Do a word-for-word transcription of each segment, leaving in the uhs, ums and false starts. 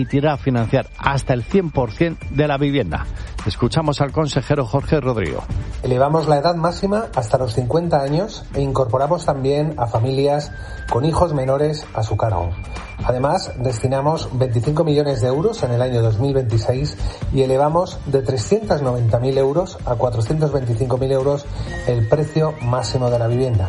permitirá financiar hasta el cien por ciento de la vivienda. Escuchamos al consejero Jorge Rodrigo. Elevamos la edad máxima hasta los cincuenta años e incorporamos también a familias con hijos menores a su cargo. Además, destinamos veinticinco millones de euros en el año dos mil veintiséis y elevamos de trescientos noventa mil euros a cuatrocientos veinticinco mil euros el precio máximo de la vivienda.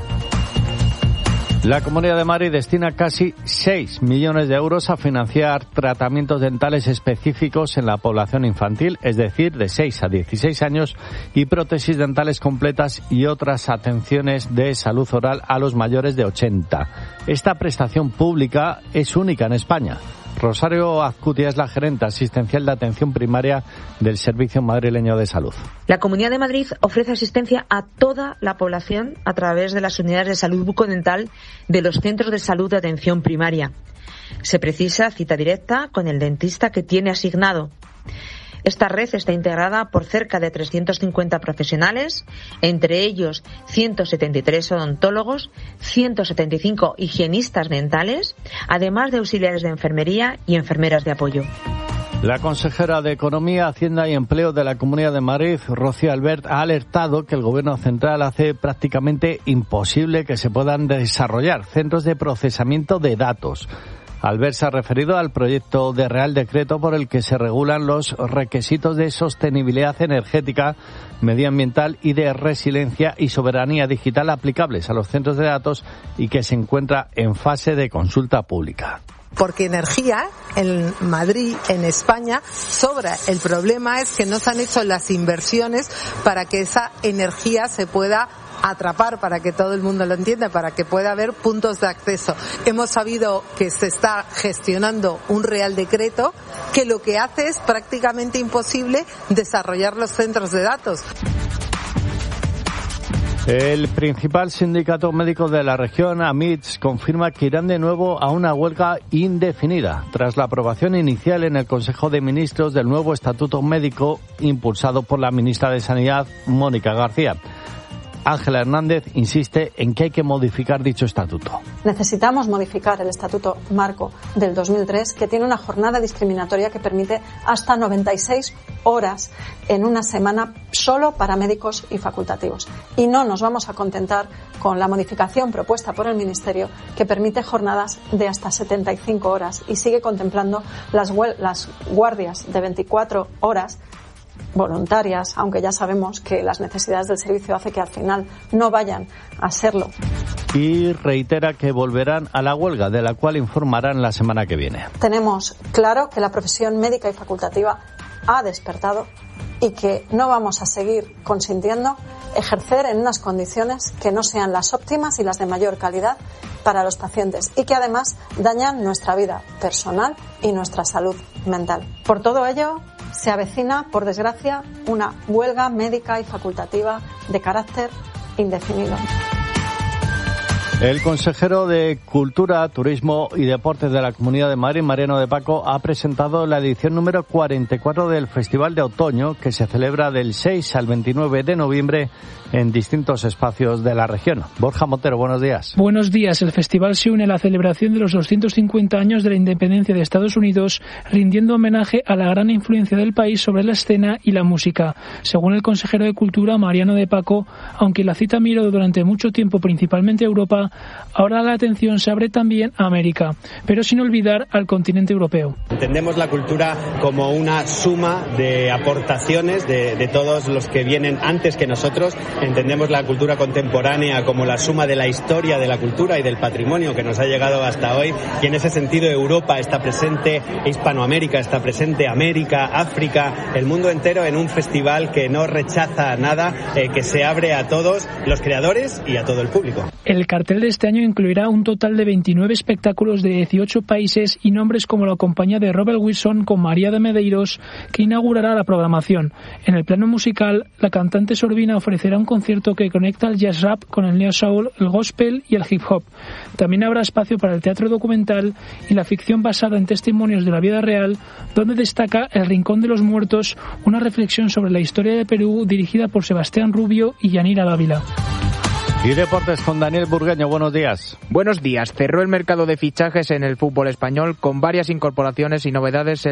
La Comunidad de Madrid destina casi seis millones de euros a financiar tratamientos dentales específicos en la población infantil, es decir, de seis a dieciséis años, y prótesis dentales completas y otras atenciones de salud oral a los mayores de ochenta. Esta prestación pública es única en España. Rosario Azcutia es la gerente asistencial de atención primaria del Servicio Madrileño de Salud. La Comunidad de Madrid ofrece asistencia a toda la población a través de las unidades de salud bucodental de los centros de salud de atención primaria. Se precisa cita directa con el dentista que tiene asignado. Esta red está integrada por cerca de trescientos cincuenta profesionales, entre ellos ciento setenta y tres odontólogos, ciento setenta y cinco higienistas dentales, además de auxiliares de enfermería y enfermeras de apoyo. La consejera de Economía, Hacienda y Empleo de la Comunidad de Madrid, Rocío Albert, ha alertado que el Gobierno central hace prácticamente imposible que se puedan desarrollar centros de procesamiento de datos. Albert se ha referido al proyecto de Real Decreto por el que se regulan los requisitos de sostenibilidad energética, medioambiental y de resiliencia y soberanía digital aplicables a los centros de datos y que se encuentra en fase de consulta pública. Porque energía en Madrid, en España, sobra. El problema es que no se han hecho las inversiones para que esa energía se pueda atrapar, para que todo el mundo lo entienda, para que pueda haber puntos de acceso. Hemos sabido que se está gestionando un Real Decreto que lo que hace es prácticamente imposible desarrollar los centros de datos. El principal sindicato médico de la región, AMITS, confirma que irán de nuevo a una huelga indefinida tras la aprobación inicial en el Consejo de Ministros del nuevo Estatuto Médico impulsado por la ministra de Sanidad, Mónica García. Ángela Hernández insiste en que hay que modificar dicho estatuto. Necesitamos modificar el Estatuto Marco del dos mil tres, que tiene una jornada discriminatoria que permite hasta noventa y seis horas en una semana solo para médicos y facultativos. Y no nos vamos a contentar con la modificación propuesta por el Ministerio, que permite jornadas de hasta setenta y cinco horas y sigue contemplando las, las guardias de veinticuatro horas voluntarias, aunque ya sabemos que las necesidades del servicio hace que al final no vayan a serlo. Y reitera que volverán a la huelga, de la cual informarán la semana que viene. Tenemos claro que la profesión médica y facultativa ha despertado y que no vamos a seguir consintiendo ejercer en unas condiciones que no sean las óptimas y las de mayor calidad para los pacientes y que además dañan nuestra vida personal y nuestra salud mental. Por todo ello, se avecina, por desgracia, una huelga médica y facultativa de carácter indefinido. El consejero de Cultura, Turismo y Deportes de la Comunidad de Madrid, Mariano de Paco, ha presentado la edición número cuarenta y cuatro del Festival de Otoño, que se celebra del seis al veintinueve de noviembre en distintos espacios de la región. Borja Montero, buenos días. Buenos días. El festival se une a la celebración de los doscientos cincuenta años de la independencia de Estados Unidos, rindiendo homenaje a la gran influencia del país sobre la escena y la música. Según el consejero de Cultura, Mariano de Paco, aunque la cita miró durante mucho tiempo principalmente a Europa, ahora la atención se abre también a América, pero sin olvidar al continente europeo. Entendemos la cultura como una suma de aportaciones de, de todos los que vienen antes que nosotros. Entendemos la cultura contemporánea como la suma de la historia de la cultura y del patrimonio que nos ha llegado hasta hoy, y en ese sentido Europa está presente, Hispanoamérica está presente, América, África, el mundo entero en un festival que no rechaza nada, eh, que se abre a todos los creadores y a todo el público. El cartel de este año incluirá un total de veintinueve espectáculos de dieciocho países y nombres como la compañía de Robert Wilson con María de Medeiros, que inaugurará la programación. En el plano musical, la cantante sorbina ofrecerá un concierto que conecta el jazz rap con el neo soul, el gospel y el hip hop. También habrá espacio para el teatro documental y la ficción basada en testimonios de la vida real, donde destaca El Rincón de los Muertos, una reflexión sobre la historia de Perú dirigida por Sebastián Rubio y Yanira Dávila. Y deportes con Daniel Burgueño, buenos días. Buenos días. Cerró el mercado de fichajes en el fútbol español con varias incorporaciones y novedades